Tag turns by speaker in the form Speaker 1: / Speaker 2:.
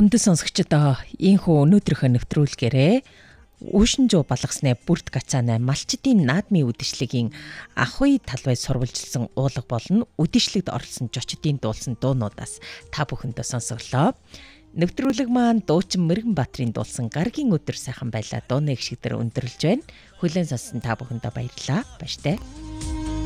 Speaker 1: хүндэт сонсогчдоо ийхүү өнөөдрийнхөө нэвтрүүлгээрээ Ушинжуу балгасны бүрд гацаана малчдын наадмын үдэшлэгийн ахуй талбай сурвалжилсан уулга болон үдэшлэгт оролцсон жочдын дуулсан дуунуудаас та бүхэндээ сонсголоо. Нэвтрүүлэг маань дуучин Мэргэн Баатрин дуулсан гаргийн өдөр сайхан байлаа дууны гişгдэр өндөрлж байна. Хүлээн сонссон та бүхэндээ баярлалаа. Баяртай.